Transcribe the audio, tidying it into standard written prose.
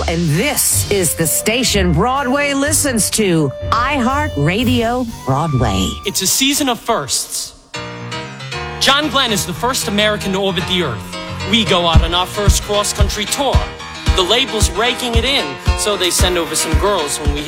and this is the station Broadway listens to. iHeartRadio Broadway. It's a season of firsts. John Glenn is the first American to orbit the Earth. We go out on our first cross-country tour. The label's raking it in, so they send over some girls when we